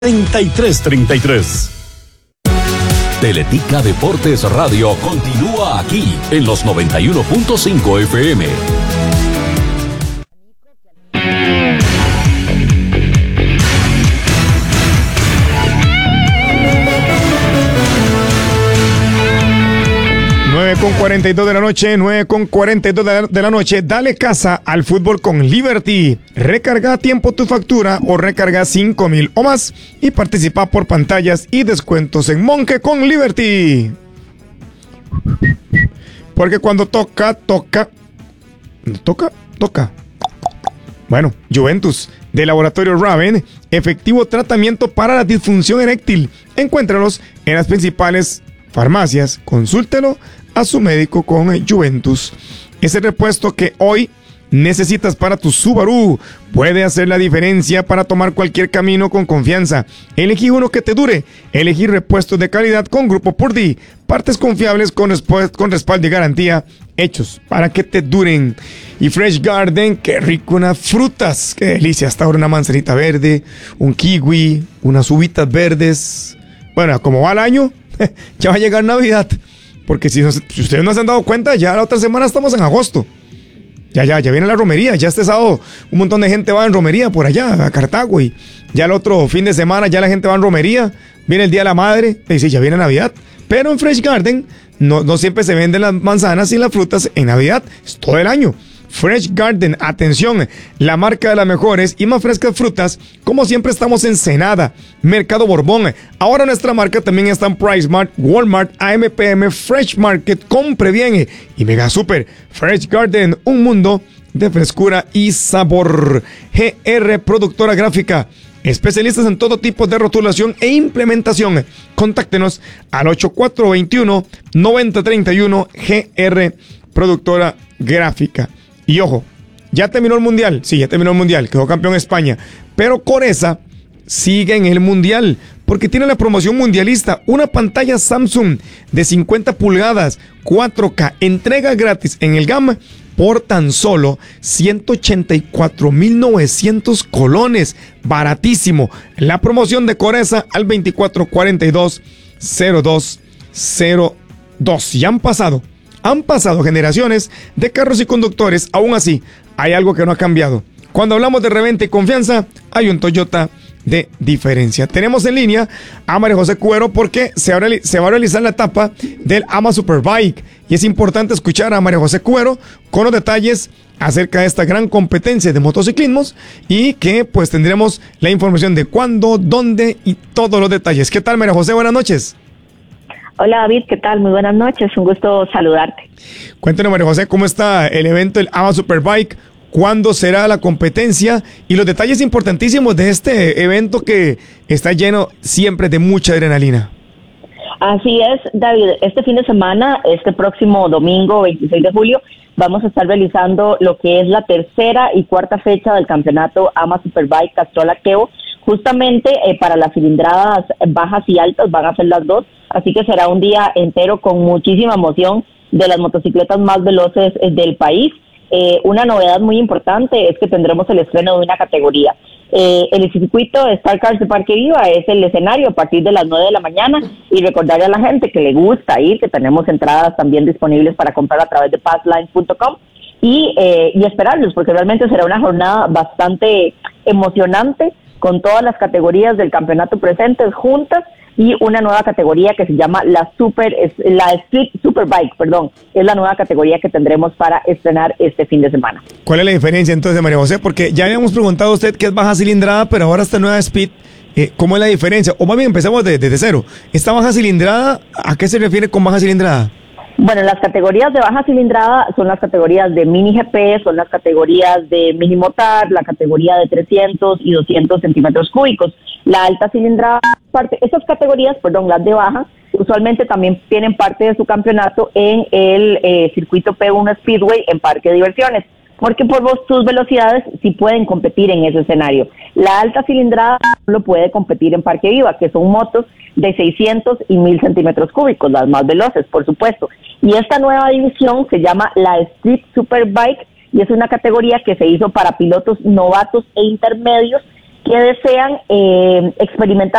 3333. Teletica Deportes Radio continúa aquí en los 91.5 FM. Con 42 de la noche, 9:42 de la noche, dale casa al fútbol con Liberty. Recarga a tiempo tu factura o recarga 5,000 o más y participa por pantallas y descuentos en Monque con Liberty. Porque cuando toca. Bueno, Juventus, de Laboratorio Raven, efectivo tratamiento para la disfunción eréctil. Encuéntralos en las principales farmacias, consúltelo a su médico con Juventus. Ese repuesto que hoy necesitas para tu Subaru puede hacer la diferencia para tomar cualquier camino con confianza. Elegí uno que te dure. Elegí repuestos de calidad con Grupo Purdy. Partes confiables con respaldo y garantía, hechos para que te duren. Y Fresh Garden, qué rico, unas frutas, qué delicia. Hasta ahora una manzanita verde, un kiwi, unas uvitas verdes. Bueno, como va el año, ya va a llegar Navidad. Porque si ustedes no se han dado cuenta, ya la otra semana estamos en agosto. Ya viene la romería. Ya este sábado un montón de gente va en romería por allá, a Cartago. Y ya el otro fin de semana ya la gente va en romería. Viene el Día de la Madre. Y dice, ya viene Navidad. Pero en Fresh Garden no siempre se venden las manzanas y las frutas en Navidad. Es todo el año. Fresh Garden, atención, la marca de las mejores y más frescas frutas. Como siempre estamos en Senada, Mercado Borbón. Ahora nuestra marca también está en PriceMart, Walmart, AMPM, Fresh Market, Compre Bien y Mega Super. Fresh Garden, un mundo de frescura y sabor. GR Productora Gráfica, especialistas en todo tipo de rotulación e implementación. Contáctenos al 8421-9031 GR Productora Gráfica. Y ojo, ya terminó el Mundial. Sí, ya terminó el Mundial. Quedó campeón España. Pero Coresa sigue en el Mundial porque tiene la promoción mundialista. Una pantalla Samsung de 50 pulgadas, 4K, entrega gratis en el GAM por tan solo 184,900 colones. Baratísimo. La promoción de Coresa al 2442-0202. Ya han pasado generaciones de carros y conductores, aún así, hay algo que no ha cambiado. Cuando hablamos de reventa y confianza, hay un Toyota de diferencia. Tenemos en línea a María José Cuero porque se va a realizar la etapa del AMA Superbike y es importante escuchar a María José Cuero con los detalles acerca de esta gran competencia de motociclismos y que pues tendremos la información de cuándo, dónde y todos los detalles. ¿Qué tal, María José? Buenas noches. Hola David, ¿qué tal? Muy buenas noches, un gusto saludarte. Cuéntanos, María José, ¿cómo está el evento del AMA Superbike? ¿Cuándo será la competencia? Y los detalles importantísimos de este evento que está lleno siempre de mucha adrenalina. Así es, David, este fin de semana, este próximo domingo 26 de julio, vamos a estar realizando lo que es la tercera y cuarta fecha del campeonato AMA Superbike Castrol Akebo. Justamente para las cilindradas bajas y altas van a ser las dos, así que será un día entero con muchísima emoción de las motocicletas más veloces del país. Una novedad muy importante es que tendremos el estreno de una categoría. El circuito de Star Cars de Parque Viva es el escenario a partir de las 9 de la mañana y recordarle a la gente que le gusta ir, que tenemos entradas también disponibles para comprar a través de passline.com y esperarlos porque realmente será una jornada bastante emocionante con todas las categorías del campeonato presentes juntas y una nueva categoría que se llama la Street Superbike, es la nueva categoría que tendremos para estrenar este fin de semana. ¿Cuál es la diferencia entonces, María José? Porque ya habíamos preguntado a usted qué es baja cilindrada, pero ahora esta nueva Speed, ¿cómo es la diferencia? O más bien empezamos desde cero. ¿Esta baja cilindrada, a qué se refiere con baja cilindrada? Bueno, las categorías de baja cilindrada son las categorías de mini GP, son las categorías de mini motar, la categoría de 300 y 200 centímetros cúbicos. La alta cilindrada, esas categorías, las de baja, usualmente también tienen parte de su campeonato en el circuito P1 Speedway en Parque de Diversiones, porque por sus velocidades sí pueden competir en ese escenario. La alta cilindrada lo puede competir en Parque Viva, que son motos de 600 y 1000 centímetros cúbicos, las más veloces, por supuesto. Y esta nueva división se llama la Street Superbike y es una categoría que se hizo para pilotos novatos e intermedios que desean experimentar